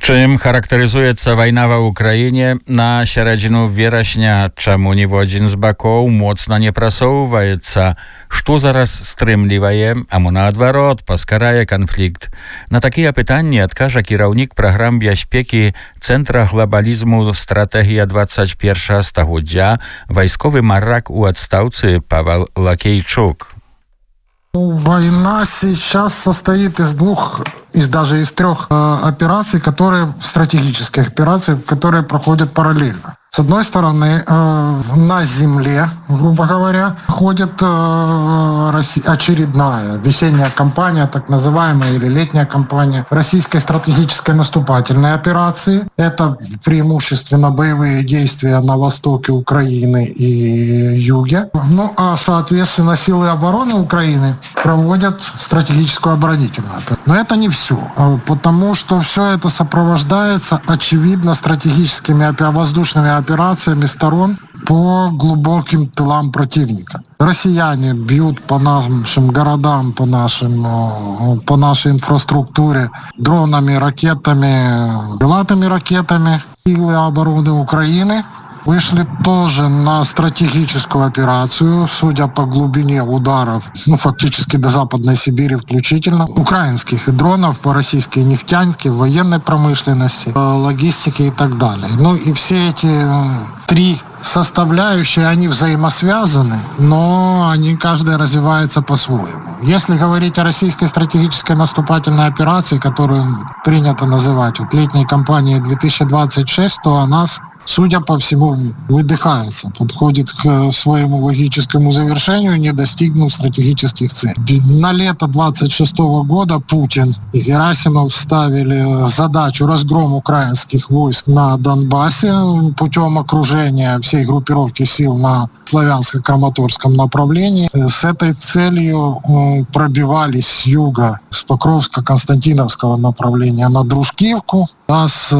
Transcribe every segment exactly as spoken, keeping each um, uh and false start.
Чым характарызуецца вайна ва ўкраіне на сярэдзіну верасня, чаму ніводзін з бакоў моцна не прасоўваецца, што зараз стрымлівае, а мо наадварот паскарае канфлікт. На такія пытанні адкажа кіраўнік праграм бяспекі Цэнтра глабалізму стратэгія двадцать первого стагоддзя, вайсковы марак у адстаўцы Павел Лакейчук. Война сейчас состоит из двух, из даже из трех э, операций, которые стратегических операций, которые проходят параллельно. С одной стороны, э, на земле, грубо говоря, ходит э, Россия, очередная весенняя кампания, так называемая, или летняя кампания российской стратегической наступательной операции. Это преимущественно боевые действия на востоке Украины и юге. Ну, а, соответственно, силы обороны Украины проводят стратегическую оборонительную операцию. Но это не все, потому что все это сопровождается, очевидно, стратегическими воздушными операциями сторон по глубоким тылам противника. Россияне бьют по нашим городам, по, нашим, по нашей инфраструктуре дронами, ракетами, крылатыми ракетами. Силы обороны Украины вышли тоже на стратегическую операцию, судя по глубине ударов, ну, фактически до Западной Сибири включительно, украинских дронов по российской нефтянке, военной промышленности, логистике и так далее. Ну и все эти три составляющие, они взаимосвязаны, но они каждая развивается по-своему. Если говорить о российской стратегической наступательной операции, которую принято называть вот, летней кампанией две тысячи двадцать шесть, то она, судя по всему, выдыхается, подходит к своему логическому завершению, не достигнув стратегических целей. На лето двадцать шестого года Путин и Герасимов ставили задачу разгром украинских войск на Донбассе путем окружения всей группировки сил на Славянско-Краматорском направлении. С этой целью пробивались с юга, с Покровска-Константиновского направления на Дружкивку, а с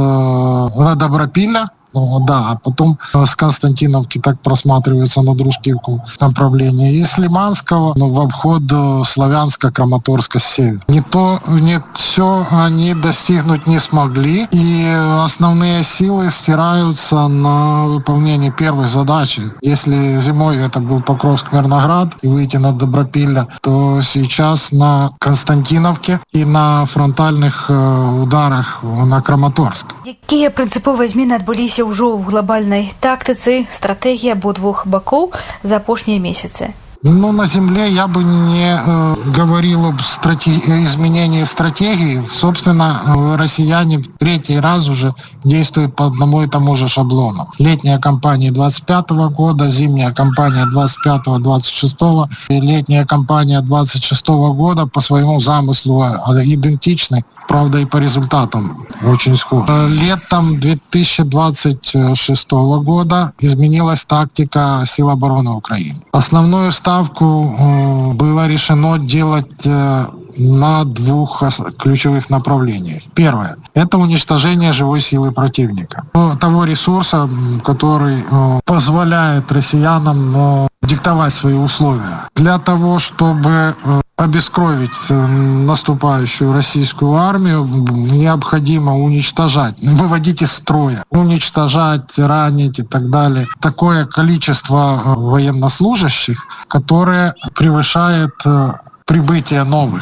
на Добропилля. Ну, да, а потом с Константиновки так просматривается на Дружкивку направление. И с Лиманского ну, в обход Славянска-Краматорска с севера. Не то, не все они достигнуть не смогли. И основные силы стираются на выполнение первой задачи. Если зимой это был Покровск-Мирноград и выйти на Добропилля, то сейчас на Константиновке и на фронтальных ударах на Краматорск. Якія прынцыповыя змены адбыліся ўжо ў глобальнай тактыцы, стратэгіі абодвух бакоў за апошнія месяцы? Ну, на земле я бы не э, говорил об стратег... изменении стратегии. Собственно, э, россияне в третий раз уже действуют по одному и тому же шаблону. Летняя кампания двадцать пятого года, зимняя кампания двадцать пятого двадцать шестого, и летняя кампания двадцать шестого года по своему замыслу идентичны. Правда, и по результатам очень схожи. Летом две тысячи двадцать шестого года изменилась тактика сил обороны Украины. Основную ставку э, было решено делать э, на двух ключевых направлениях. Первое – это уничтожение живой силы противника. Ну, того ресурса, который э, позволяет россиянам э, диктовать свои условия. Для того, чтобы э, обескровить наступающую российскую армию, необходимо уничтожать, выводить из строя, уничтожать, ранить и так далее. Такое количество военнослужащих, которое превышает прибытие новых,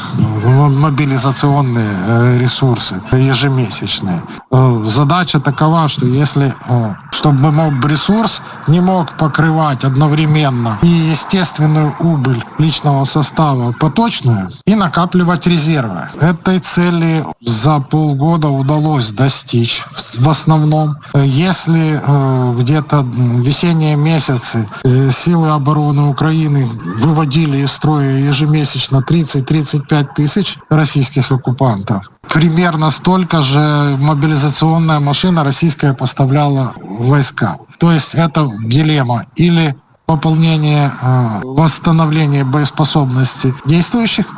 мобилизационные ресурсы ежемесячные. Задача такова, что если, чтобы моб-ресурс не мог покрывать одновременно и естественную убыль личного состава поточную, и накапливать резервы. Этой цели за полгода удалось достичь в основном. Если где-то весенние месяцы силы обороны Украины выводили из строя ежемесячно тридцать-тридцать пять тысяч российских оккупантов, примерно столько же мобилизационная машина российская поставляла в войска. То есть это дилемма. Или пополнение, восстановление боеспособности действующих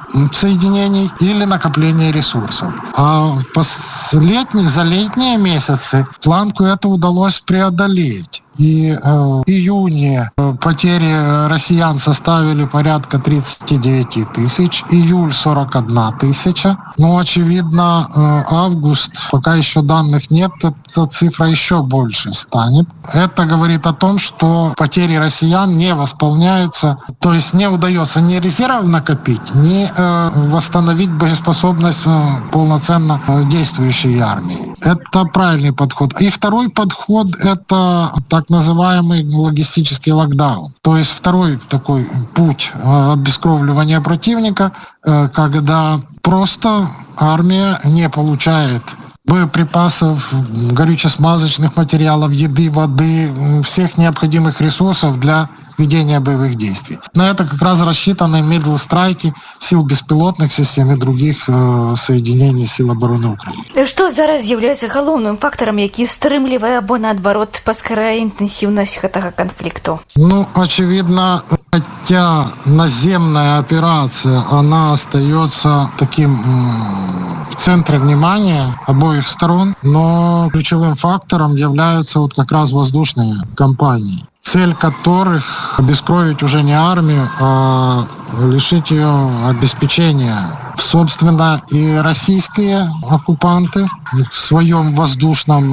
соединений или накопление ресурсов. А летних, за летние месяцы планку это удалось преодолеть. И э, в июне потери россиян составили порядка тридцать девять тысяч, июль сорок одна тысяча. Но, очевидно, э, август, пока еще данных нет, эта цифра еще больше станет. Это говорит о том, что потери россиян не восполняются, то есть не удается ни резервов накопить, ни э, восстановить боеспособность э, полноценно действующей армии. Это правильный подход. И второй подход – это так называемый логистический локдаун. То есть второй такой путь обескровливания противника, когда просто армия не получает боеприпасов, горюче-смазочных материалов, еды, воды, всех необходимых ресурсов для ведения боевых действий. На это как раз рассчитаны мидл-страйки сил беспилотных систем и других э, соединений сил обороны Украины. Што зараз з'яўляецца галоўным фактарам, які стрымлівае або, наадварот, паскарае інтэнсіўнасць гэтага канфлікту? Ну, очевидно, хотя наземная операция, она остается таким м- в центре внимания обоих сторон, но ключевым фактором являются вот как раз воздушные кампании, цель которых обескровить уже не армию, а лишить ее обеспечения. Собственно, и российские оккупанты в своем воздушном,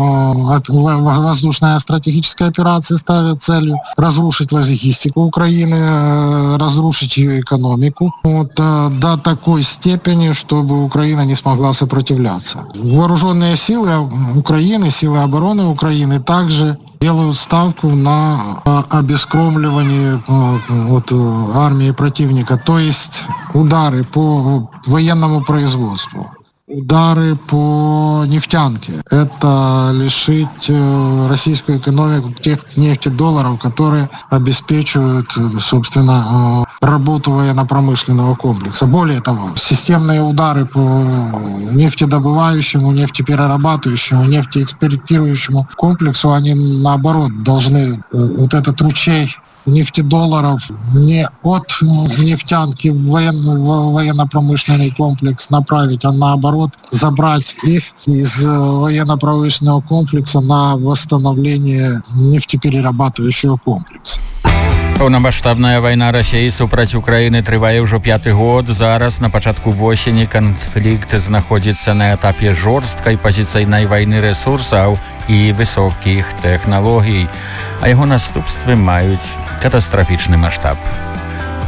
воздушной стратегической операции ставят целью разрушить логистику Украины, разрушить ее экономику вот, до такой степени, чтобы Украина не смогла сопротивляться. Вооруженные силы Украины, силы обороны Украины также делают ставку на обескровливание вот, армии противника, то есть удары по военному производству, удары по нефтянке. Это лишить российскую экономику тех нефтедолларов, которые обеспечивают, собственно, работу военно-промышленного комплекса. Более того, системные удары по нефтедобывающему, нефтеперерабатывающему, нефтеэкспортирующему комплексу, они, наоборот, должны вот этот ручей нефтедолларов не от нефтянки в, военно, в военно-промышленный комплекс направить, а наоборот забрать их из военно-промышленного комплекса на восстановление нефтеперерабатывающего комплекса. Паўнамаштабная вайна Расіі супраць Украіны трывае ўжо пяты год. Зараз, на пачатку восені, канфлікт знаходзіцца на этапе жорсткай пазіцыйнай вайны рэсурсаў і высокіх тэхналогій, а яго наступствы маюць катастрафічны маштаб.